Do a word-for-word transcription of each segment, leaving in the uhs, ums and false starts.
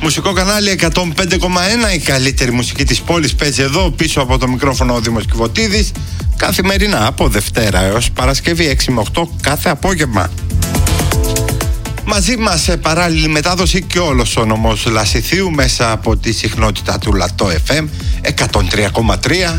Μουσικό κανάλι εκατόν πέντε κόμμα ένα, η καλύτερη μουσική της πόλης παίζει εδώ, πίσω από το μικρόφωνο ο Δήμος Κιβωτίδης, καθημερινά από Δευτέρα έως Παρασκευή έξι με οκτώ κάθε απόγευμα. Μαζί μας σε παράλληλη μετάδοση και όλος ο νομός Λασιθίου μέσα από τη συχνότητα του Λατό εφ εμ εκατόν τρία κόμμα τρία.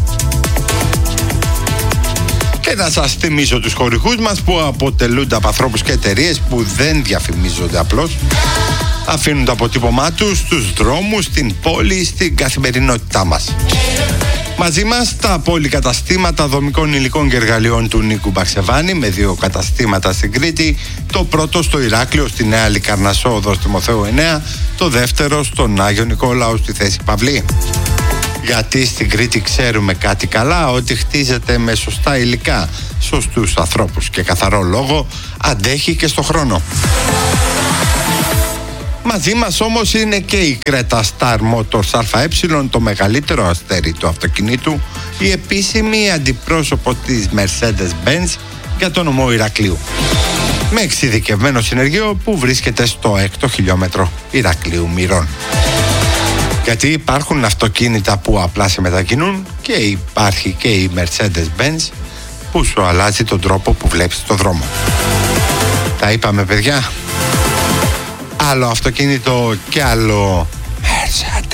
Και να σας θυμίσω τους χορηγούς μας που αποτελούνται από ανθρώπους και εταιρείες που δεν διαφημίζονται απλώς. Αφήνουν το αποτύπωμά τους στους δρόμους, στην πόλη, στην καθημερινότητά μας. Μαζί μας τα πολυκαταστήματα δομικών υλικών και εργαλειών του Νίκου Μπαξεβάνη, με δύο καταστήματα στην Κρήτη, το πρώτο στο Ηράκλειο στη Νέα Λικαρνασσό οδός Τιμοθέου εννέα, το δεύτερο στον Άγιο Νικόλαο στη θέση Παυλή. Γιατί στην Κρήτη ξέρουμε κάτι καλά, ότι χτίζεται με σωστά υλικά, σωστούς ανθρώπους και καθαρό λόγο, αντέχει και στο χρόνο. Μαζί μας όμως είναι και η Creta Star Motors ΑΕ, το μεγαλύτερο αστέρι του αυτοκινήτου, η επίσημη αντιπρόσωπο της Mercedes-Benz για το νομό Ηρακλείου. Με εξειδικευμένο συνεργείο που βρίσκεται στο έκτο χιλιόμετρο Ηρακλείου Μυρών. Γιατί υπάρχουν αυτοκίνητα που απλά σε μετακινούν και υπάρχει και η Mercedes-Benz που σου αλλάζει τον τρόπο που βλέπεις το δρόμο. Τα είπαμε, παιδιά. Άλλο αυτοκίνητο και άλλο Mercedes.